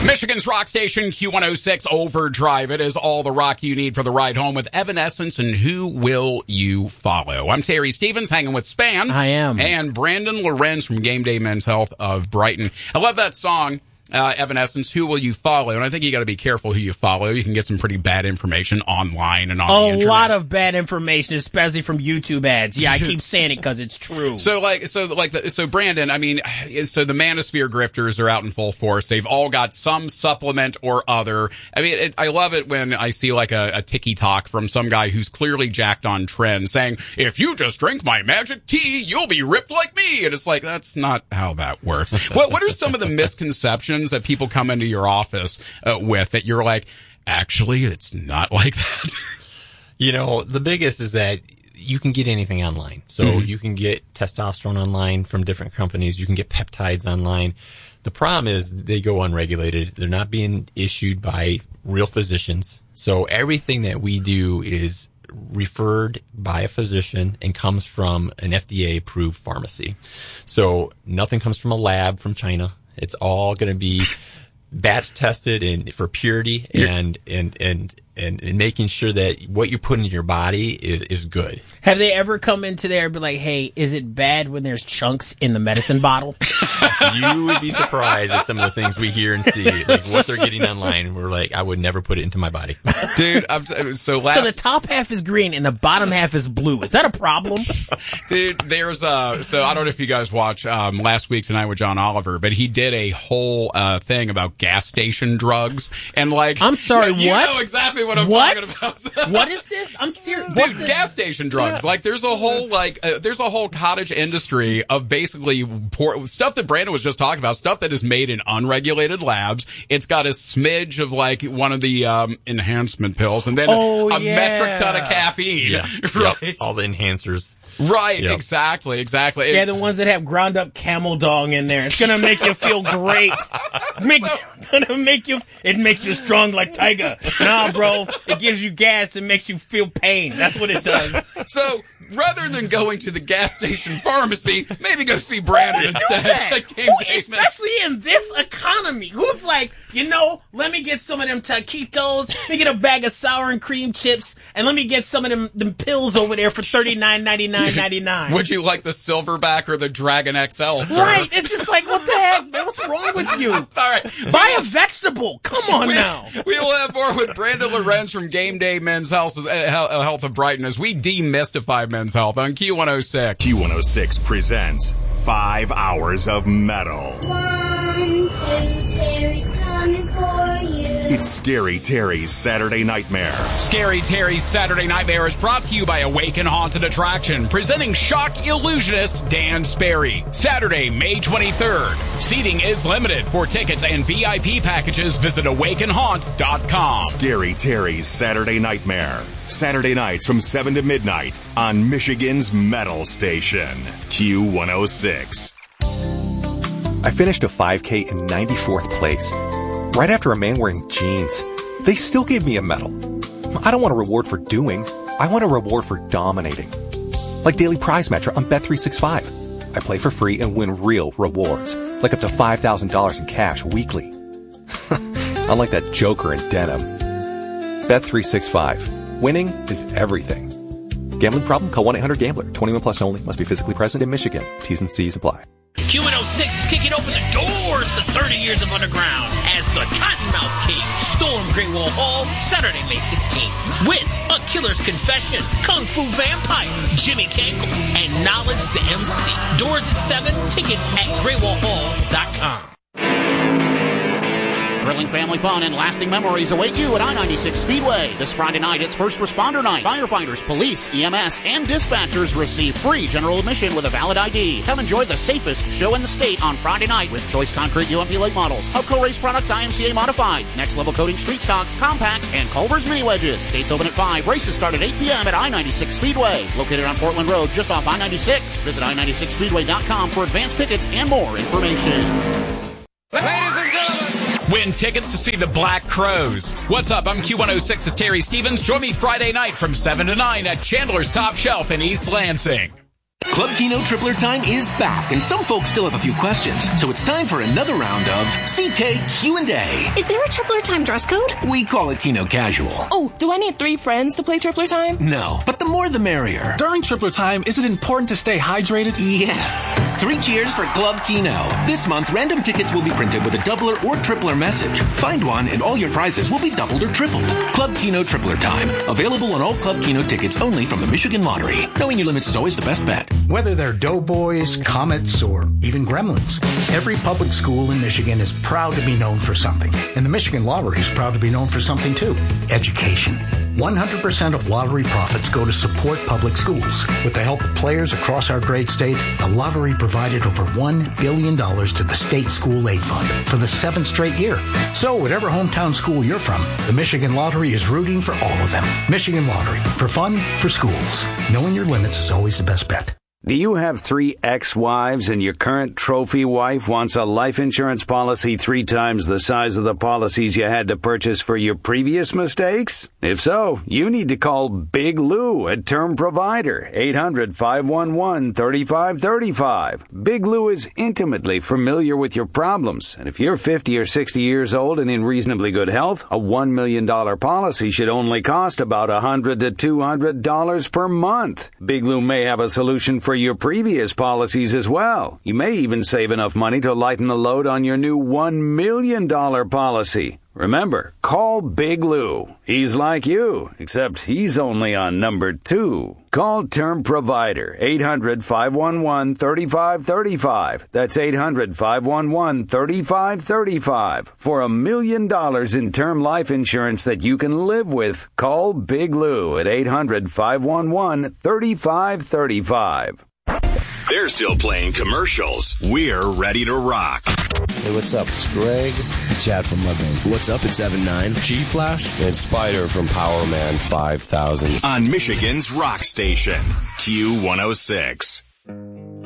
Michigan's rock station, Q106 Overdrive. It is all the rock you need for the ride home with Evanescence and Who Will You Follow? I'm Terry Stevens, hanging with Span. I am. And Brandon Lorenz from Game Day Men's Health of Brighton. I love that song. Evanescence, Who Will You Follow? And I think you got to be careful who you follow. You can get some pretty bad information online and on the internet. A lot of bad information, especially from YouTube ads. Yeah, I keep saying it because it's true. So Brandon, I mean, so the Manosphere grifters are out in full force. They've all got some supplement or other. I mean, I love it when I see like a TikTok from some guy who's clearly jacked on trend saying, if you just drink my magic tea, you'll be ripped like me. And it's like, that's not how that works. What are some of the misconceptions that people come into your office with that you're like, actually, it's not like that? You know, the biggest is that you can get anything online. So you can get testosterone online from different companies. You can get peptides online. The problem is they go unregulated. They're not being issued by real physicians. So everything that we do is referred by a physician and comes from an FDA-approved pharmacy. So nothing comes from a lab from China. It's all going to be batch tested and for purity and making sure that what you put in your body is good. Have they ever come into there and be like, hey, is it bad when there's chunks in the medicine bottle? You would be surprised at some of the things we hear and see, like what they're getting online. We're like, I would never put it into my body. Dude, so the top half is green and the bottom half is blue. Is that a problem? Dude, there's so I don't know if you guys watch Last Week Tonight with John Oliver, but he did a whole thing about gas station drugs and like, I'm sorry, you what? know exactly what I'm talking about. What is this? I'm serious. Dude, gas station drugs. Yeah. Like there's a whole there's a whole cottage industry of basically stuff that Brandon was just talking about, stuff that is made in unregulated labs. It's got a smidge of like one of the enhancement pills and then a metric ton of caffeine. Yeah. Right? Yep. All the enhancers. Right, yep. Exactly. Yeah, the ones that have ground up camel dong in there. It's gonna make you feel great. It makes you strong like tiger. Nah, bro, it gives you gas and makes you feel pain. That's what it does. So, rather than going to the gas station pharmacy, maybe go see Brandon instead. Especially in this economy. Who's like, let me get some of them taquitos, let me get a bag of sour and cream chips, and let me get some of them pills over there for $39.99. Would you like the Silverback or the Dragon XL, sir? Right. It's just like, what the heck, man? What's wrong with you? All right. Buy a vegetable. Come on now. We will have more with Brandon Lorenz from Game Day Men's Health of Brighton as we demystify men's health on Q106. Q106 presents 5 hours of metal. 1, 2, Terry's coming for you. It's Scary Terry's Saturday Nightmare. Scary Terry's Saturday Nightmare is brought to you by Awaken Haunted Attraction, presenting shock illusionist Dan Sperry. Saturday, May 23rd. Seating is limited. For tickets and VIP packages, visit awakenhaunt.com. Scary Terry's Saturday Nightmare. Saturday nights from 7 to midnight on Michigan's Metal Station, Q106. I finished a 5K in 94th place, right after a man wearing jeans. They still gave me a medal. I don't want a reward for doing. I want a reward for dominating. Like Daily Prize Match on Bet365. I play for free and win real rewards, like up to $5,000 in cash weekly. Unlike that joker in denim. Bet365. Winning is everything. Gambling problem? Call 1-800-GAMBLER. 21 plus only. Must be physically present in Michigan. T's and C's apply. Q106 is kicking open the doors to 30 years of underground as the Cottonmouth King storm Great Wall Hall Saturday, May 16th with A Killer's Confession, Kung Fu Vampire, Jimmy Cankle, and Knowledge the MC. Doors at 7, tickets at GreatWallHall.com. Thrilling family fun and lasting memories await you at I-96 Speedway. This Friday night, it's First Responder Night. Firefighters, police, EMS, and dispatchers receive free general admission with a valid ID. Come enjoy the safest show in the state on Friday night with Choice Concrete UMP late models, Hubco Race Products IMCA Modifieds, Next Level Coating Street Stocks, Compacts, and Culver's Mini Wedges. Gates open at 5. Races start at 8 p.m. at I-96 Speedway. Located on Portland Road, just off I-96. Visit I-96Speedway.com for advanced tickets and more information. Ladies and gentlemen, win tickets to see the Black Crowes. What's up? I'm Q106's Terry Stevens. Join me Friday night from 7 to 9 at Chandler's Top Shelf in East Lansing. Club Keno Tripler Time is back, and some folks still have a few questions. So it's time for another round of CK Q&A. Is there a Tripler Time dress code? We call it Keno Casual. Oh, do I need 3 friends to play Tripler Time? No, but the more the merrier. During Tripler Time, is it important to stay hydrated? Yes. 3 cheers for Club Keno. This month, random tickets will be printed with a doubler or tripler message. Find one, and all your prizes will be doubled or tripled. Club Keno Tripler Time. Available on all Club Keno tickets only from the Michigan Lottery. Knowing your limits is always the best bet. Whether they're Doughboys, Comets, or even Gremlins, every public school in Michigan is proud to be known for something. And the Michigan Lottery is proud to be known for something too. Education. 100% of lottery profits go to support public schools. With the help of players across our great state, the lottery provided over $1 billion to the State School Aid Fund for the 7th straight year. So whatever hometown school you're from, the Michigan Lottery is rooting for all of them. Michigan Lottery. For fun, for schools. Knowing your limits is always the best bet. Do you have 3 ex-wives and your current trophy wife wants a life insurance policy 3 times the size of the policies you had to purchase for your previous mistakes? If so, you need to call Big Lou at Term Provider, 800-511-3535. Big Lou is intimately familiar with your problems, and if you're 50 or 60 years old and in reasonably good health, a $1 million policy should only cost about $100 to $200 per month. Big Lou may have a solution for your previous policies as well. You may even save enough money to lighten the load on your new $1 million policy. Remember, call Big Lou. He's like you, except he's only on number 2. Call Term Provider, 800-511-3535. That's 800-511-3535. For $1 million in term life insurance that you can live with, call Big Lou at 800-511-3535. They're still playing commercials. We're ready to rock. Hey, what's up? It's Greg. Chad from Loving. What's up? It's Evan 9. G-Flash. And Spider from Power Man 5000. On Michigan's Rock Station, Q106.